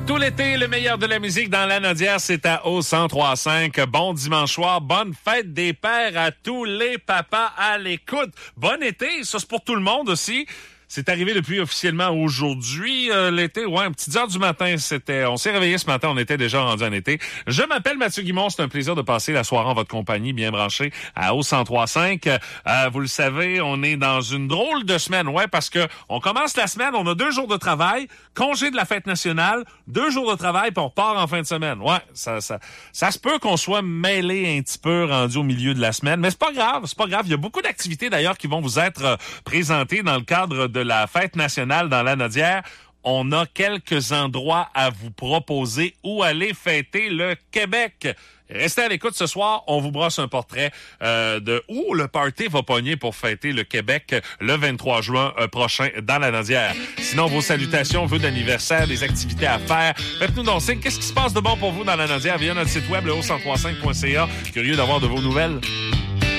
Tout l'été, le meilleur de la musique dans la Nodière, c'est à O1035. Bon dimanche soir, bonne fête des pères à tous les papas à l'écoute. Bon été, ça c'est pour tout le monde aussi. C'est arrivé depuis officiellement aujourd'hui, l'été, ouais, 6h du matin, on s'est réveillé ce matin, on était déjà rendu en été. Je m'appelle Mathieu Guimond, c'est un plaisir de passer la soirée en votre compagnie, bien branché à O1035. Vous le savez, on est dans une drôle de semaine, ouais, parce que on commence la semaine, on a 2 jours de travail, congé de la fête nationale, 2 jours de travail, puis on repart en fin de semaine. Ouais, ça se peut qu'on soit mêlé un petit peu rendu au milieu de la semaine, mais c'est pas grave. Il y a beaucoup d'activités d'ailleurs qui vont vous être présentées dans le cadre de la fête nationale dans la Nodière. On a quelques endroits à vous proposer où aller fêter le Québec. Restez à l'écoute ce soir, on vous brosse un portrait de où le party va pogner pour fêter le Québec le 23 juin prochain dans la Nodière. Sinon, vos salutations, vœux d'anniversaire, des activités à faire, faites-nous donc signe. Qu'est-ce qui se passe de bon pour vous dans la Nodière via notre site web, le O1035.ca. Curieux d'avoir de vos nouvelles.